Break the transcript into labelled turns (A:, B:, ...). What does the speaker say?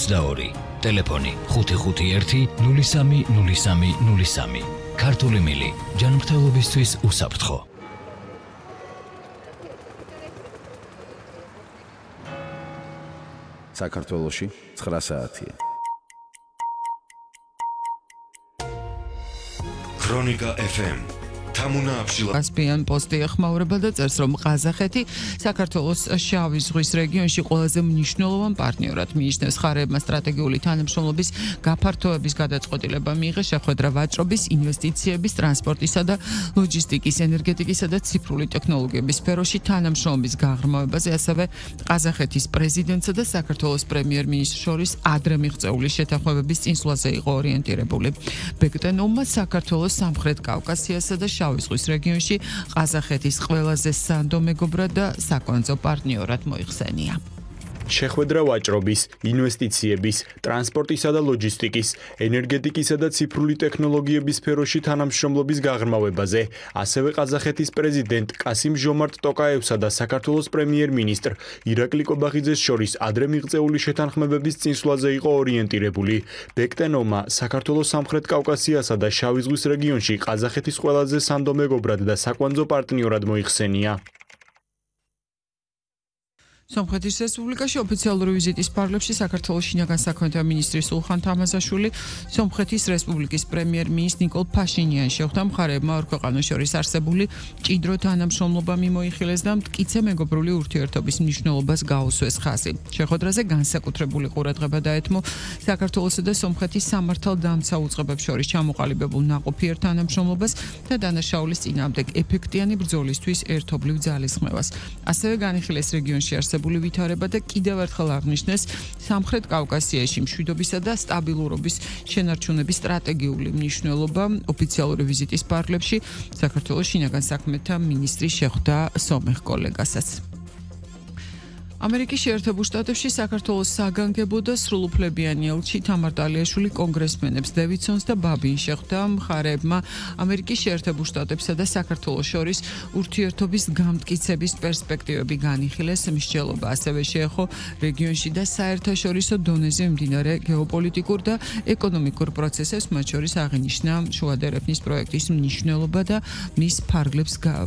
A: 22. ტელეფონი 551 030303. ქართული მილი ჯანმრთელობისთვის უსაფრთხო.
B: საქართველოში 9 საათია.
C: ქრონიკა FM თამუნა აფშილა
D: კასპიან პოსტი ეხმაურება და წერს, რომ ყაზახეთი საქართველოს შავი ზღვის რეგიონში ყველაზე მნიშვნელოვან პარტნიორად მიიჩნევს. ხარებმა სტრატეგიული თანამშრომლობის გაფართოების გადაწყვეტილება მიიღეს შეხვედრა ვაჭრობის, ინვესტიციების, ტრანსპორტისა და ლოჯისტიკის, ენერგეტიკისა და ციფრული ტექნოლოგიების სფეროში თანამშრომლობის გაღრმავებაზე, ასევე ყაზახეთის პრეზიდენტსა და საქართველოს პრემიერ-მინისტრს შორის ადრე მიღწეული შეთანხმებების წინსვლაზე იყო ორიენტირებული. ბეგტენოვმა საქართველოს სამხრეთ კავკასიასა და შავი ზღვის რეგიონში ყაზახეთის ყველაზე სანდო მეგობრად და საკვანძო პარტნიორად მოიხსენია.
E: შეხვედრა ვაჭრობის, ინვესტიციების, ტრანსპორტისა და ლოჯისტიკის, ენერგეტიკისა და ციფრული ტექნოლოგიების სფეროში თანამშრომლობის გაღრმავებაზე, ასევე ყაზახეთის პრეზიდენტ კასიმ-ჟომარტ ტოკაევსა და საქართველოს პრემიერ-მინისტრ ირაკლი კობახიძეს შორის ადრე მიღწეული შეთანხმებების წინსვლაზე იყო ორიენტირებული. ბეგტენოვმა საქართველოს სამხრეთ კავკასიასა და შავი ზღვის რეგიონში ყაზახეთის ყველაზე სანდო მეგობრად და საკვანძო პარტნიორად მოიხსენია.
D: სომხეთის რესპუბლიკაში ოფიციალური ვიზიტის პარლებში საქართველოს შინაგან საქმეთა მინისტრი სულხან თამაზაშვილი, სომხეთის რესპუბლიკის პრემიერ-მინისტრ ნიკოლ ფაშინიანი შეხვდა მხარეებმა ორ ქვეყანას შორის არსებული მჭიდრო თანამშრომლობა მიმოიხილეს და მტკიცე მეგობრული ურთიერთობის მნიშვნელობას გაუსვეს ხაზი. შეხვედრაზე განსაკუთრებული ყურადღება დაეთმო საქართველოსა და სომხეთის სამართალდამცა უწყებებს შორის ჩამოყალიბებულ ნაყოფიერ თანამშრომლობას და დანაშაულის წინააღმდეგ ეფექტიანი ბრძოლისთვის ერთობლივ ძალისხმევას. ასევე განიხილეს რეგიონში ვითარება და კიდევ ერთხელ აღნიშნეს სამხრეთ კავკასიაში მშვიდობისა და სტაბილურობის შენარჩუნების სტრატეგიული მნიშვნელობა. ოფიციალური ვიზიტის პარლებში საქართველოს შინაგან საქმეთა მინისტრი შეხვდა სომეხ კოლეგასაც. ამერიკის შეერთებულ შტატებში საქართველოს საგანგებო და სრულუფლებიანი ელჩი თამარ ტალიაშვილი კონგრესმენებს დევიდსონს და ბაბინს შეხვდა. მხარეებმა ამერიკის შეერთებულ შტატებსა და საქართველოს შორის ურთიერთობის გამტკიცების პერსპექტივები განიხილეს. მსჯელობა ასევე შეეხო რეგიონში და საერთაშორისო დონეზე მიმდინარე გეოპოლიტიკურ და ეკონომიკურ პროცესებს, მათ შორის აღინიშნა შუა დერეფნის პროექტის მნიშვნელობა და მის ფარგლებს